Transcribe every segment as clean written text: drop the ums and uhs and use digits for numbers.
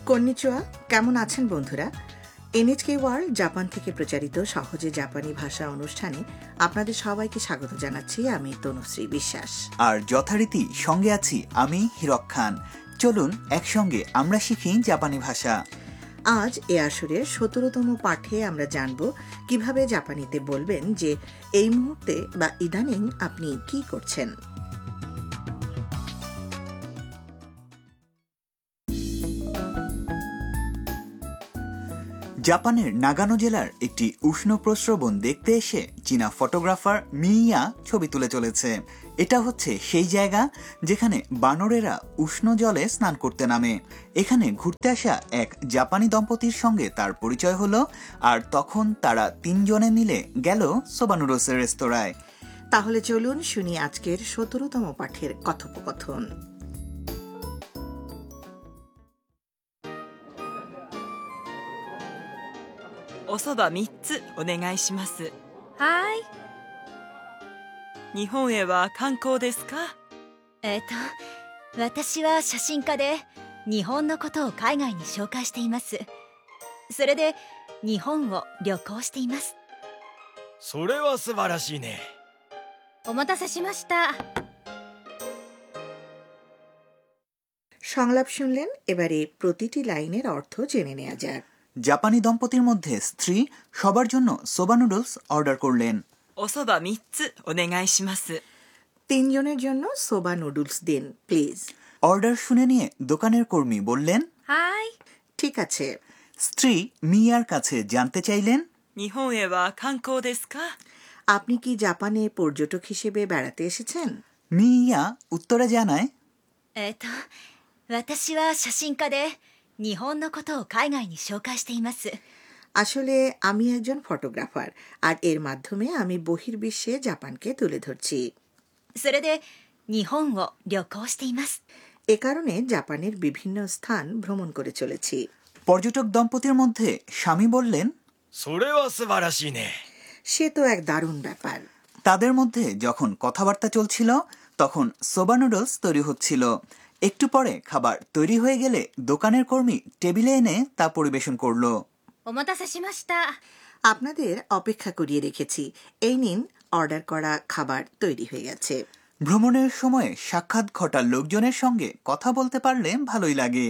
Konnichiwa, কেমন আছেন বন্ধুরা? এনএচকে ওয়ার্ল্ড জাপান থেকে প্রচারিত সহজে জাপানি ভাষা অনুষ্ঠানে আপনাদের সবাইকে স্বাগত জানাচ্ছি। আমি তনুশ্রী বিশ্বাস, আর যথারীতি সঙ্গে আছি আমি হিরক খান। চলুন একসঙ্গে আমরা শিখি জাপানি ভাষা। আজ এ আসরের 17তম পাঠে আমরা জানব কিভাবে জাপানিতে বলবেন যে এই মুহূর্তে বা ইদানিং আপনি কি করছেন। জাপানের নাগানো জেলার একটি উষ্ণ প্রস্রবণ দেখতে এসে চীনা ফটোগ্রাফার মিয়া ছবি তুলে চলেছে। এটা হচ্ছে সেই জায়গা যেখানে বানরেরা উষ্ণ জলে স্নান করতে নামে। এখানে ঘুরতে আসা এক জাপানি দম্পতির সঙ্গে তার পরিচয় হলো, আর তখন তারা 3 জনে মিলে গেল সোবা নুডলসের রেস্তোরাঁয়। তাহলে চলুন শুনি আজকের 17তম পাঠের কথোপকথন। おそば3つお願いします。 はい。 日本へは観光ですか？ 私は写真家で日本のことを海外に紹介しています。それで日本を旅行しています。 それは素晴らしいね。 お待たせしました。 সংলাপ শুনলেন, এবারে প্রতিটি লাইনের অর্থ জেনে নেওয়া যাক। জাপানি দম্পতির মধ্যে স্ত্রী সবার জন্য সোবা নুডলস অর্ডার করলেন। おそば3つお願いします。 3 জনের জন্য সোবা নুডলস দিন প্লিজ। অর্ডার শুনে নিয়ে দোকানের কর্মী বললেন, はい。 ঠিক আছে। স্ত্রী মিয়ার কাছে জানতে চাইলেন, 日本へは観光ですか？ আপনি কি জাপানে পর্যটক হিসেবে বেড়াতে এসেছেন? মিয়া উত্তরে জানায়, 私は写真家で日本のことを海外に紹介しています。 আসলে আমি একজন ফটোগ্রাফার, আর এর মাধ্যমে আমি বহির্বিশ্বে জাপানকে তুলে ধরছি। それで日本を旅行しています。 এ কারণে জাপানের বিভিন্ন স্থান ভ্রমণ করে চলেছি। পর্যটক দম্পতির মধ্যে স্বামী বললেন, それは素晴らしいね。 সে তো এক দারুণ ব্যাপার। তাদের মধ্যে যখন কথাবার্তা চলছিল তখন সোবা নুডলস তৈরি হচ্ছিল। একটু পরে খাবার তৈরি হয়ে গেলে দোকানের কর্মী টেবিলে এনে তা পরিবেশন করলো। お待たせしました。 আপনাদের অপেক্ষা করিয়ে রেখেছি, এই নিন অর্ডার করা খাবার তৈরি হয়ে গেছে। ভ্রমণের সময় সাক্ষাৎ ঘটার লোকজনের সঙ্গে কথা বলতে পারলে ভালোই লাগে।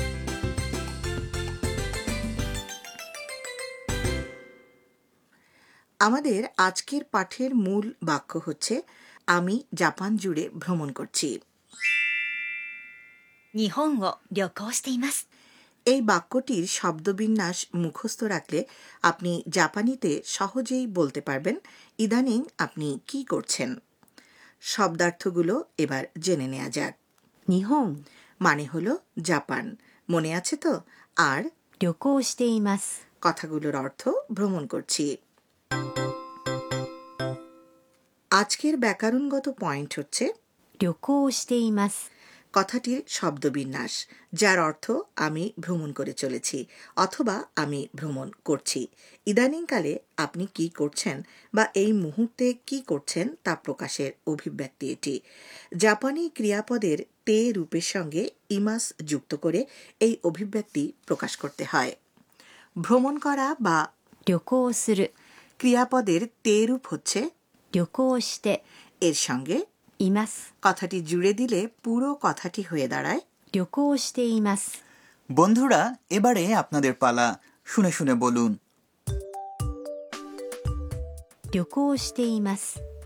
আমাদের আজকের পাঠের মূল বাক্য হচ্ছে আমি জাপান জুড়ে ভ্রমণ করছি। 日本を旅行しています。 এই বাক্যটির শব্দবিন্যাস মুখস্থ রাখলে আপনি জাপানিতে সহজেই বলতে পারবেন ইদানিং আপনি কি করছেন। শব্দার্থগুলো এবার জেনে নেওয়া যাক। 日本 মানে হলো জাপান, মনে আছে তো? আর 旅行しています。 কথাগুলোর অর্থ ভ্রমণ করছি। আজকের ব্যাকরণগত পয়েন্ট হচ্ছে 旅行しています。 কথাটির শব্দবিন্যাস, যার অর্থ আমি ভ্রমণ করে চলেছি অথবা আমি ভ্রমণ করছি। ইদানিংকালে আপনি কি করছেন বা এই মুহূর্তে কি করছেন তা প্রকাশের অভিব্যক্তি এটি। জাপানি ক্রিয়াপদের তে রূপের সঙ্গে ইমাস যুক্ত করে এই অভিব্যক্তি প্রকাশ করতে হয়। ভ্রমণ করা বা 旅行する。 ক্রিয়াপদের তে রূপ হচ্ছে 旅行して এর সঙ্গে います。 কথাটি জুড়ে দিলে পুরো কথাটি হয়ে দাঁড়ায় 旅行しています。 বন্ধুরা, এবারে আপনাদের পালা, শুনে শুনে বলুন। 旅行しています。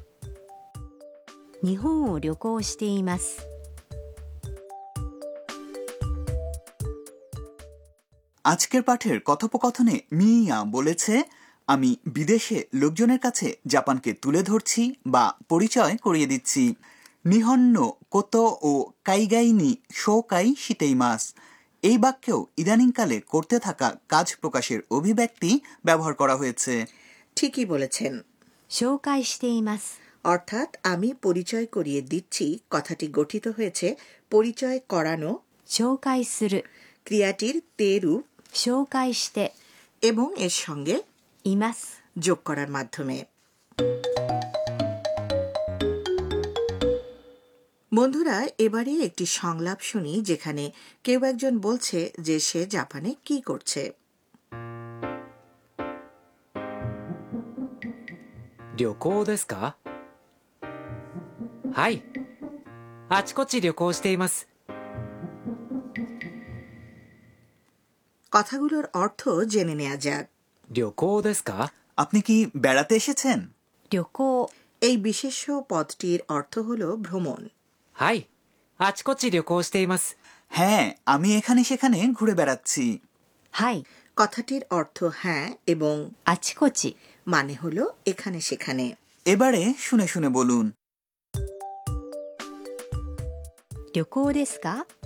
日本を旅行しています。 আজকের পাঠের কথোপকথনে মিয়া বলেছে, আমি বিদেশে লোকজনের কাছে জাপানকে তুলে ধরছি বা পরিচয় করিয়ে দিচ্ছি। নিহন্ন কোতো ও কাইগাইনি শোকাই শিতেইমাস, এই বাক্যেও ইদানিংকালে করতে থাকা কাজ প্রকাশের অভিব্যক্তি ব্যবহার করা হয়েছে। ঠিকই বলেছেন। 紹介しています。 অর্থাৎ আমি পরিচয় করিয়ে দিচ্ছি কথাটি গঠিত হয়েছে পরিচয় করানো 紹介する。 ক্রিয়াটির তে রূপ 紹介して এবং এর সঙ্গে います。 যোগ করার মাধ্যমে। বন্ধুরা, এবারে একটি সংলাপ শুনি যেখানে কেউ একজন বলছে যে সে জাপানে কি করছে। 旅行ですか？はい。あちこち旅行しています。 কথাগুলোর অর্থ জেনে নেওয়া যাক। 旅行ですか？ আপনি কি বেড়াতে এসেছেন? 旅行 এই বিশেষ্য পদটির অর্থ হল ভ্রমণ। はい。あちこち旅行しています。 হ্যাঁ, আমি এখানে সেখানে ঘুরে বেড়াচ্ছি। はい কথাটির অর্থ হ্যাঁ এবং あちこち মানে হলো এখানে সেখানে। এবারে শুনে শুনে বলুন। 旅行ですか